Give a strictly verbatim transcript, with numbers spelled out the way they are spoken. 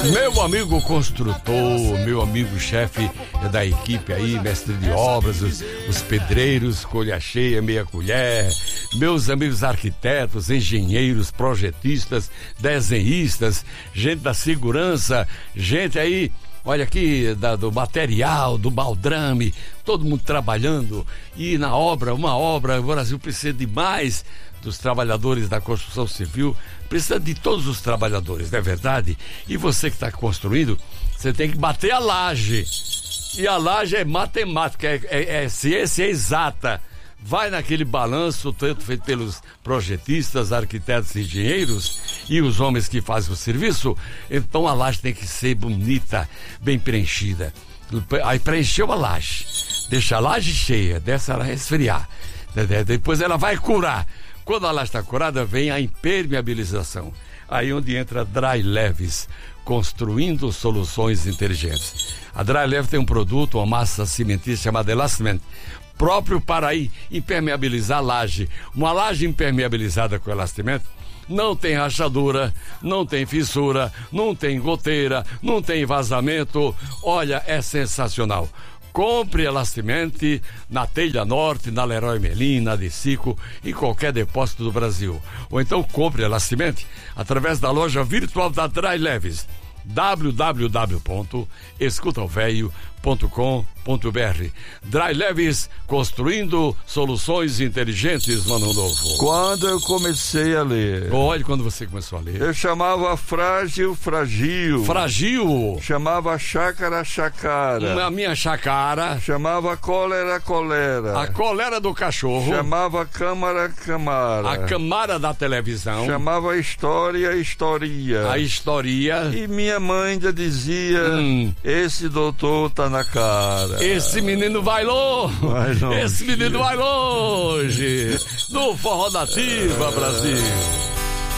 Meu amigo construtor, meu amigo chefe da equipe aí, mestre de obras, os, os pedreiros, colha cheia, meia colher, meus amigos arquitetos, engenheiros, projetistas, desenhistas, gente da segurança, gente aí, olha aqui, da, do material, do baldrame, todo mundo trabalhando, e na obra, uma obra, o Brasil precisa de mais dos trabalhadores da construção civil, precisa de todos os trabalhadores, não é verdade? E você que está construindo, você tem que bater a laje, e a laje é matemática, é, é, é ciência exata. Vai naquele balanço, tanto feito pelos projetistas, arquitetos e engenheiros e os homens que fazem o serviço, então a laje tem que ser bonita, bem preenchida. Aí preencheu a laje, deixa a laje cheia, deixa ela resfriar, depois ela vai curar. Quando a laje está curada, vem a impermeabilização. Aí onde entra a Dry Leves, construindo soluções inteligentes. A Dry Leves tem um produto, uma massa cimentícia chamada Elastiment, próprio para aí impermeabilizar a laje. Uma laje impermeabilizada com elastimento não tem rachadura, não tem fissura, não tem goteira, não tem vazamento. Olha, é sensacional. Compre Elastimente na Telha Norte, na Leroy Merlin, na Decico, em qualquer depósito do Brasil. Ou então compre Elastimente através da loja virtual da Dry Leves, w w w ponto escuta o velho ponto com ponto b r. Dry Leves, construindo soluções inteligentes, Mano Novo. Quando eu comecei a ler. Olha, quando você começou a ler. Eu chamava frágil, fragil. Fragil. Chamava chácara, chacara. A minha chacara. Chamava cólera, colera. A colera do cachorro. Chamava câmara, camara. A câmara da televisão. Chamava história, historia. A historia. E minha mãe ainda dizia, hum. esse doutor tá na cara. Esse menino vai longe. Vai longe. Esse menino vai longe. No Forró da Ativa, Brasil.